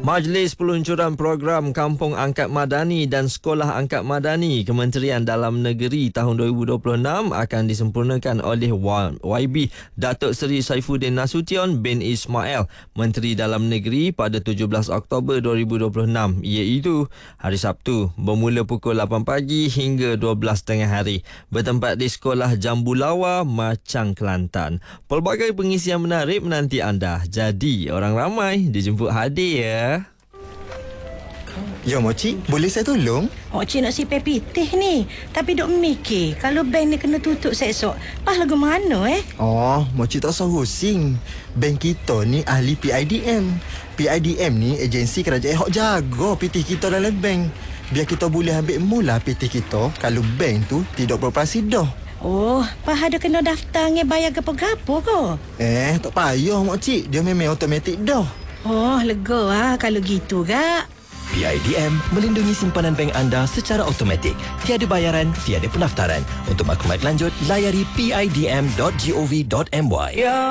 Majlis Peluncuran Program Kampung Angkat Madani dan Sekolah Angkat Madani Kementerian Dalam Negeri tahun 2026 akan disempurnakan oleh YB Datuk Seri Saifuddin Nasution bin Ismail, Menteri Dalam Negeri pada 17 Oktober 2026, iaitu hari Sabtu, bermula pukul 8 pagi hingga 12 tengah hari, bertempat di Sekolah Jambulawa, Machang, Kelantan. Pelbagai pengisian menarik menanti anda. Jadi, orang ramai dijemput hadir ya. Ya, Moci, boleh saya tolong? Moci nak sipir pitih ni. Tapi duk mikir, kalau bank ni kena tutup esok, pas lagu mana Oh, Moci tak usah pusing. Bank kita ni ahli PIDM. PIDM ni agensi kerajaan hok jaga pitih kita dalam bank. Biar kita boleh ambil mula pitih kita kalau bank tu tidak beroperasi dah. Oh, pas ada kena daftar nge bayar gapo-gapo ke? Tak payah, Moci. Dia memang automatik dah. Oh, lega kalau gitu, Kak. PIDM melindungi simpanan bank anda secara automatik. Tiada bayaran, tiada pendaftaran. Untuk maklumat lanjut, layari pidm.gov.my.